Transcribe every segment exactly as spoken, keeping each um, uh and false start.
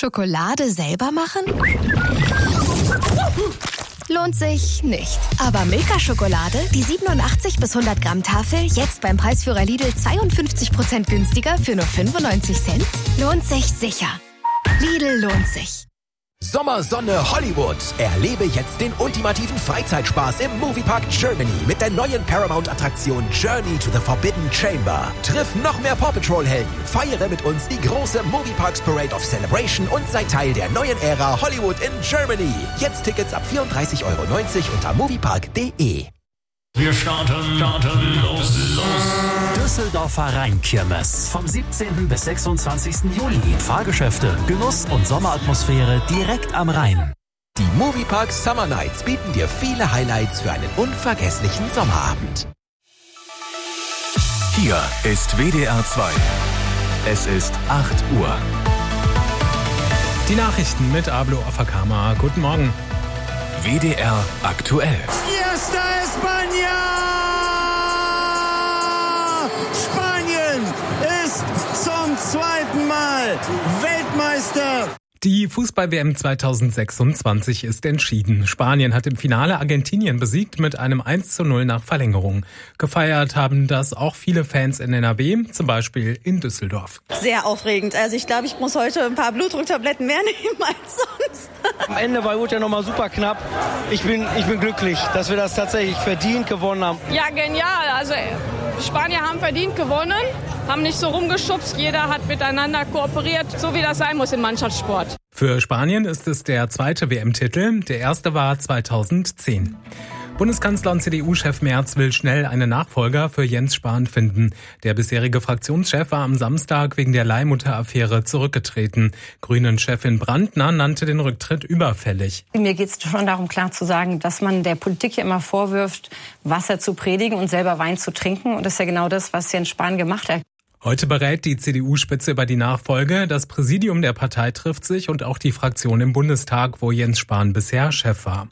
Schokolade selber machen? Lohnt sich nicht. Aber Milka-Schokolade, die siebenundachtzig bis hundert Gramm Tafel, jetzt beim Preisführer Lidl zweiundfünfzig Prozent günstiger für nur fünfundneunzig Cent? Lohnt sich sicher. Lidl lohnt sich. Sommersonne Hollywood. Erlebe jetzt den ultimativen Freizeitspaß im Moviepark Germany mit der neuen Paramount-Attraktion Journey to the Forbidden Chamber. Triff noch mehr Paw Patrol-Helden, feiere mit uns die große Movieparks Parade of Celebration und sei Teil der neuen Ära Hollywood in Germany. Jetzt Tickets ab vierunddreißig Euro neunzig unter moviepark punkt de. Wir starten, starten, los, los. Düsseldorfer Rheinkirmes. Vom siebzehnten bis sechsundzwanzigsten Juli. Fahrgeschäfte, Genuss und Sommeratmosphäre direkt am Rhein. Die Moviepark Summer Nights bieten dir viele Highlights für einen unvergesslichen Sommerabend. Hier ist W D R zwei. Es ist acht Uhr. Die Nachrichten mit Ablo Afakama. Guten Morgen. W D R aktuell. Fiesta España! Spanien ist zum zweiten Mal Weltmeister. Die Fußball-W M zweitausendsechsundzwanzig ist entschieden. Spanien hat im Finale Argentinien besiegt mit einem eins zu null nach Verlängerung. Gefeiert haben das auch viele Fans in N R W, zum Beispiel in Düsseldorf. Sehr aufregend. Also ich glaube, ich muss heute ein paar Blutdrucktabletten mehr nehmen als sonst. Am Ende war gut ja nochmal super knapp. Ich bin, ich bin glücklich, dass wir das tatsächlich verdient gewonnen haben. Ja, genial. Also Spanier haben verdient gewonnen, haben nicht so rumgeschubst. Jeder hat miteinander kooperiert, so wie das sein muss im Mannschaftssport. Für Spanien ist es der zweite W M-Titel. Der erste war zweitausendzehn. Bundeskanzler und C D U-Chef Merz will schnell einen Nachfolger für Jens Spahn finden. Der bisherige Fraktionschef war am Samstag wegen der Leihmutter-Affäre zurückgetreten. Grünen-Chefin Brandner nannte den Rücktritt überfällig. Mir geht es schon darum, klar zu sagen, dass man der Politik ja immer vorwirft, Wasser zu predigen und selber Wein zu trinken. Und das ist ja genau das, was Jens Spahn gemacht hat. Heute berät die C D U-Spitze über die Nachfolge. Das Präsidium der Partei trifft sich und auch die Fraktion im Bundestag, wo Jens Spahn bisher Chef war.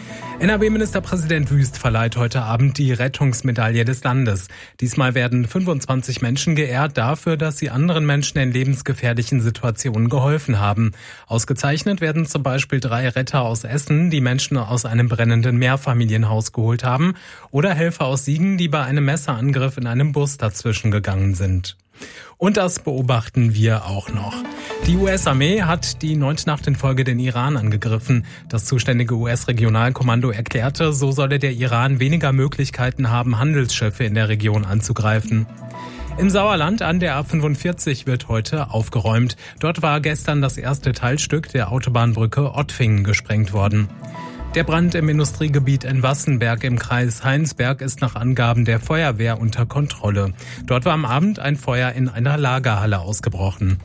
N R W-Ministerpräsident Wüst verleiht heute Abend die Rettungsmedaille des Landes. Diesmal werden fünfundzwanzig Menschen geehrt dafür, dass sie anderen Menschen in lebensgefährlichen Situationen geholfen haben. Ausgezeichnet werden zum Beispiel drei Retter aus Essen, die Menschen aus einem brennenden Mehrfamilienhaus geholt haben, oder Helfer aus Siegen, die bei einem Messerangriff in einem Bus dazwischen gegangen sind. Und das beobachten wir auch noch. Die U S-Armee hat die neunte Nacht in Folge den Iran angegriffen. Das zuständige U S-Regionalkommando erklärte, so solle der Iran weniger Möglichkeiten haben, Handelsschiffe in der Region anzugreifen. Im Sauerland an der A fünfundvierzig wird heute aufgeräumt. Dort war gestern das erste Teilstück der Autobahnbrücke Ottfingen gesprengt worden. Der Brand im Industriegebiet in Wassenberg im Kreis Heinsberg ist nach Angaben der Feuerwehr unter Kontrolle. Dort war am Abend ein Feuer in einer Lagerhalle ausgebrochen.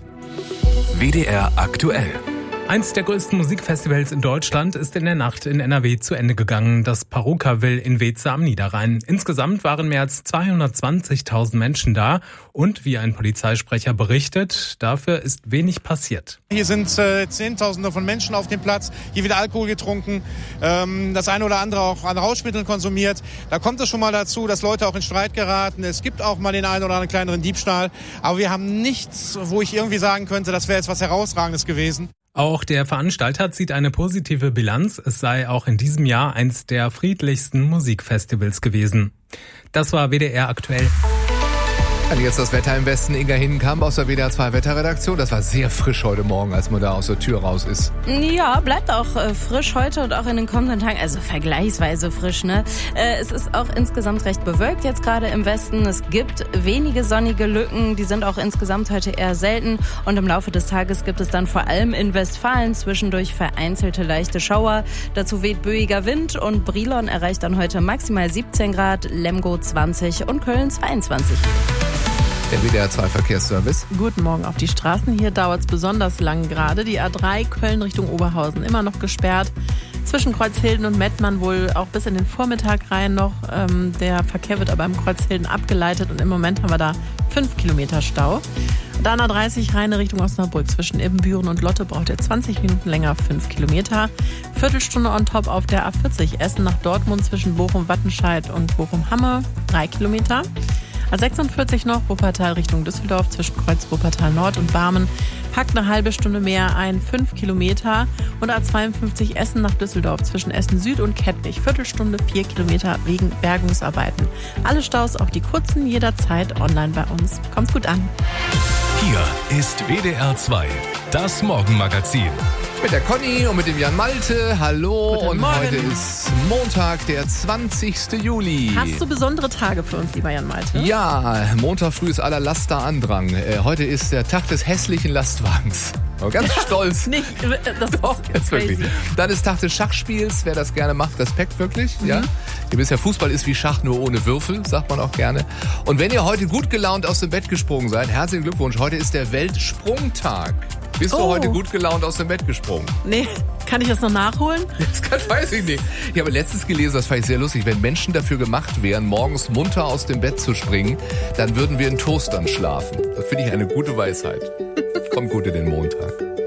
W D R aktuell. Eins der größten Musikfestivals in Deutschland ist in der Nacht in N R W zu Ende gegangen, das Parukaville in Weeze am Niederrhein. Insgesamt waren mehr als zweihundertzwanzigtausend Menschen da und, wie ein Polizeisprecher berichtet, dafür ist wenig passiert. Hier sind äh, Zehntausende von Menschen auf dem Platz, hier wird Alkohol getrunken, ähm, das eine oder andere auch an Rauschmitteln konsumiert. Da kommt es schon mal dazu, dass Leute auch in Streit geraten. Es gibt auch mal den einen oder anderen kleineren Diebstahl, aber wir haben nichts, wo ich irgendwie sagen könnte, das wäre jetzt was Herausragendes gewesen. Auch der Veranstalter zieht eine positive Bilanz. Es sei auch in diesem Jahr eins der friedlichsten Musikfestivals gewesen. Das war W D R aktuell. Und jetzt das Wetter im Westen. Inga Hindenkamp aus der W D R zwei Wetterredaktion. Das war sehr frisch heute Morgen, als man da aus der Tür raus ist. Ja, bleibt auch äh, frisch heute und auch in den kommenden Tagen. Also vergleichsweise frisch, ne? Äh, es ist auch insgesamt recht bewölkt jetzt gerade im Westen. Es gibt wenige sonnige Lücken. Die sind auch insgesamt heute eher selten. Und im Laufe des Tages gibt es dann vor allem in Westfalen zwischendurch vereinzelte leichte Schauer. Dazu weht böiger Wind und Brilon erreicht dann heute maximal siebzehn Grad, Lemgo zwanzig und Köln zweiundzwanzig. Der W D R zwei Verkehrsservice. Guten Morgen auf die Straßen. Hier dauert es besonders lang gerade. Die A drei Köln Richtung Oberhausen immer noch gesperrt. Zwischen Kreuzhilden und Mettmann wohl auch bis in den Vormittag rein noch. Ähm, der Verkehr wird aber im Kreuzhilden abgeleitet und im Moment haben wir da fünf Kilometer Stau. Dann A dreißig Rheine Richtung Osnabrück. Zwischen Ibbenbüren und Lotte braucht ihr zwanzig Minuten länger, fünf Kilometer. Viertelstunde on top auf der A vierzig Essen nach Dortmund zwischen Bochum-Wattenscheid und Bochum-Hamme, drei Kilometer. A sechsundvierzig noch, Wuppertal Richtung Düsseldorf zwischen Kreuz Wuppertal Nord und Barmen. packt eine halbe Stunde mehr ein, fünf Kilometer. Und A zweiundfünfzig Essen nach Düsseldorf zwischen Essen Süd und Kettwig. Viertelstunde, vier Kilometer wegen Bergungsarbeiten. Alle Staus, auch die kurzen, jederzeit online bei uns. Kommt gut an. Hier ist W D R zwei, das Morgenmagazin. Mit der Conny und mit dem Jan Malte. Hallo. Guten und Morgen. Heute ist Montag, der zwanzigsten Juli. Hast du besondere Tage für uns, lieber Jan Malte? Ja, Montag früh ist aller Laster Andrang. Äh, heute ist der Tag des hässlichen Lastwagens. Aber ganz stolz. Nicht, das ist, Doch, ist wirklich. crazy. Dann ist Tag des Schachspiels. Wer das gerne macht, Respekt wirklich. Mhm. Ja. Ihr wisst ja, Fußball ist wie Schach, nur ohne Würfel, sagt man auch gerne. Und wenn ihr heute gut gelaunt aus dem Bett gesprungen seid, herzlichen Glückwunsch. Heute ist der Weltsprungtag. Bist du Oh. heute gut gelaunt aus dem Bett gesprungen? Nee, kann ich das noch nachholen? Das kann, weiß ich nicht. Ich habe letztens gelesen, das fand ich sehr lustig, wenn Menschen dafür gemacht wären, morgens munter aus dem Bett zu springen, dann würden wir in Toastern schlafen. Das finde ich eine gute Weisheit. Kommt gut in den Montag.